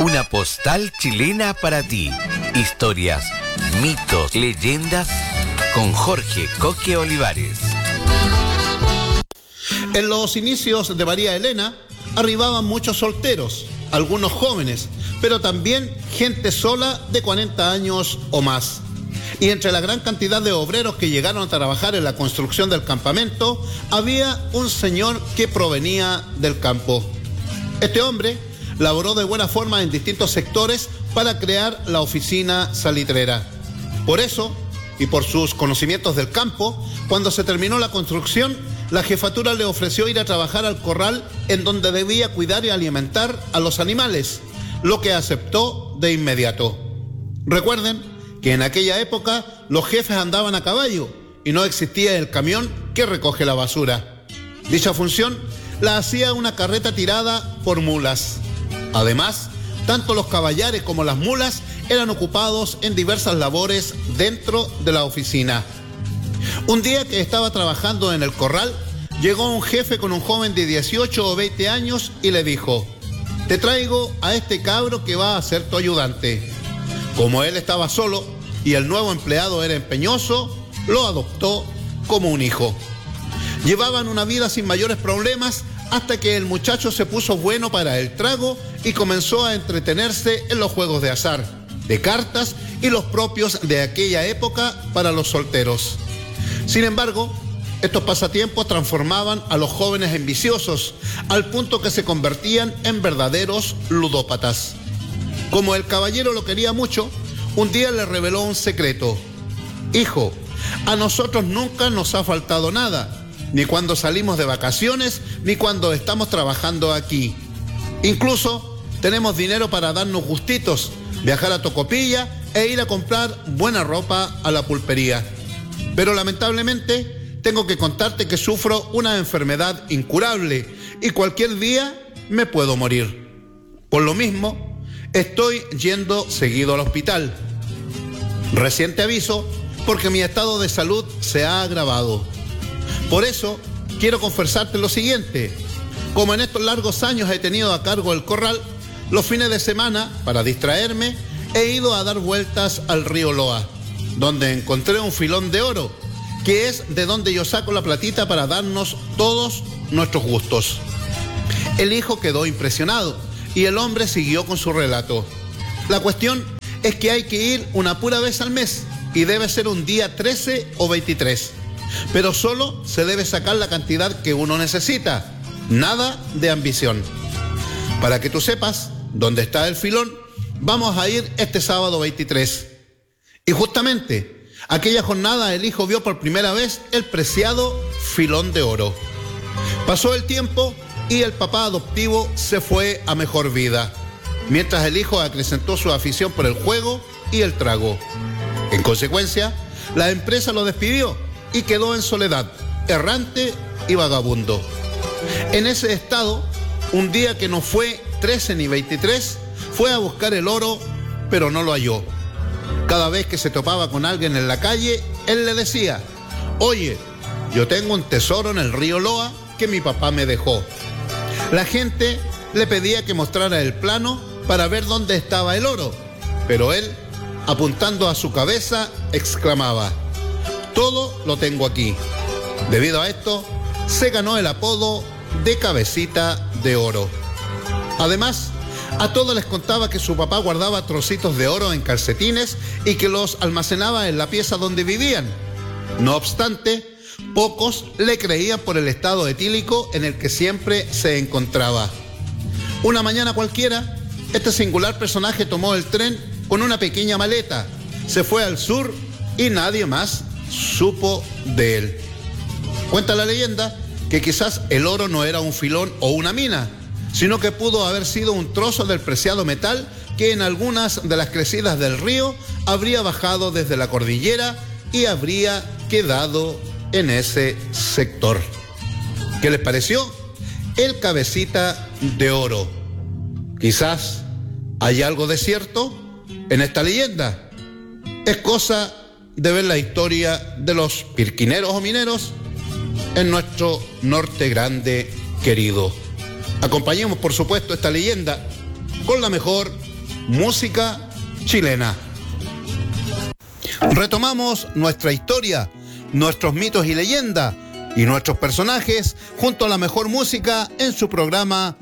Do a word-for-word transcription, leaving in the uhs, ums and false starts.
Una postal chilena para ti. Historias, mitos, leyendas con Jorge Coque Olivares. En los inicios de María Elena arribaban muchos solteros, algunos jóvenes, pero también gente sola de cuarenta años o más. Y entre la gran cantidad de obreros que llegaron a trabajar en la construcción del campamento, había un señor que provenía del campo. Este hombre laboró de buena forma en distintos sectores para crear la oficina salitrera. Por eso, y por sus conocimientos del campo, cuando se terminó la construcción, la jefatura le ofreció ir a trabajar al corral en donde debía cuidar y alimentar a los animales, lo que aceptó de inmediato. Recuerden que en aquella época los jefes andaban a caballo y no existía el camión que recoge la basura. Dicha función la hacía una carreta tirada por mulas. Además, tanto los caballares como las mulas eran ocupados en diversas labores dentro de la oficina. Un día que estaba trabajando en el corral, llegó un jefe con un joven de dieciocho o veinte años y le dijo: te traigo a este cabro que va a ser tu ayudante. Como él estaba solo y el nuevo empleado era empeñoso, lo adoptó como un hijo. Llevaban una vida sin mayores problemas hasta que el muchacho se puso bueno para el trago y comenzó a entretenerse en los juegos de azar, de cartas y los propios de aquella época para los solteros. Sin embargo, estos pasatiempos transformaban a los jóvenes en viciosos, al punto que se convertían en verdaderos ludópatas. Como el caballero lo quería mucho, un día le reveló un secreto. Hijo, a nosotros nunca nos ha faltado nada, ni cuando salimos de vacaciones, ni cuando estamos trabajando aquí. Incluso tenemos dinero para darnos gustitos, viajar a Tocopilla e ir a comprar buena ropa a la pulpería. Pero lamentablemente tengo que contarte que sufro una enfermedad incurable y cualquier día me puedo morir. Por lo mismo, estoy yendo seguido al hospital. Reciente aviso porque mi estado de salud se ha agravado. Por eso, quiero confesarte lo siguiente. Como en estos largos años he tenido a cargo el corral, los fines de semana, para distraerme, he ido a dar vueltas al río Loa, donde encontré un filón de oro, que es de donde yo saco la platita para darnos todos nuestros gustos. El hijo quedó impresionado y el hombre siguió con su relato. La cuestión es que hay que ir una pura vez al mes y debe ser un día trece o veintitrés. Pero solo se debe sacar la cantidad que uno necesita, nada de ambición. Para que tú sepas dónde está el filón, vamos a ir este sábado veintitrés. Y justamente, aquella jornada el hijo vio por primera vez el preciado filón de oro. Pasó el tiempo y el papá adoptivo se fue a mejor vida, mientras el hijo acrecentó su afición por el juego y el trago. En consecuencia, la empresa lo despidió y quedó en soledad, errante y vagabundo. En ese estado, un día que no fue trece ni veintitrés, fue a buscar el oro, pero no lo halló. Cada vez que se topaba con alguien en la calle, él le decía: oye, yo tengo un tesoro en el río Loa que mi papá me dejó. La gente le pedía que mostrara el plano para ver dónde estaba el oro, pero él, apuntando a su cabeza, exclamaba: todo lo tengo aquí. Debido a esto, se ganó el apodo de Cabecita de Oro. Además, a todos les contaba que su papá guardaba trocitos de oro en calcetines y que los almacenaba en la pieza donde vivían. No obstante, pocos le creían por el estado etílico en el que siempre se encontraba. Una mañana cualquiera, este singular personaje tomó el tren con una pequeña maleta, se fue al sur y nadie más supo de él. Cuenta la leyenda que quizás el oro no era un filón o una mina, sino que pudo haber sido un trozo del preciado metal que en algunas de las crecidas del río habría bajado desde la cordillera y habría quedado en ese sector. ¿Qué les pareció? El Cabecita de Oro. Quizás hay algo de cierto en esta leyenda. Es cosa de ver la historia de los pirquineros o mineros en nuestro norte grande querido. Acompañemos, por supuesto, esta leyenda con la mejor música chilena. Retomamos nuestra historia, nuestros mitos y leyendas y nuestros personajes junto a la mejor música en su programa